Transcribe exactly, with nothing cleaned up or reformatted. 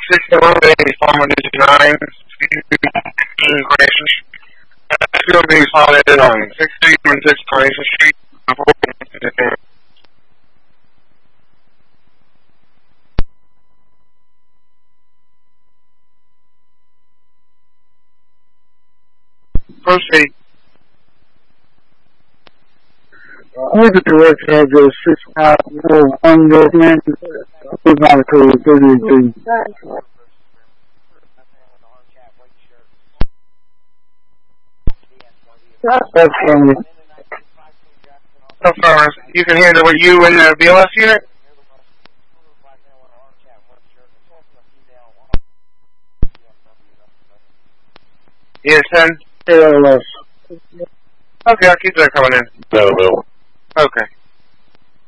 sixty-one baby farmer nine Coronation Street. Still being founded on sixty and six Coronation Street. Proceed. Who's the director of the six five four one man? Who's not code thirty-three? That's funny. So far, you can handle what you in the B L S unit? Yes, ten? B L S. Okay, I'll keep that coming in. No, no. Okay.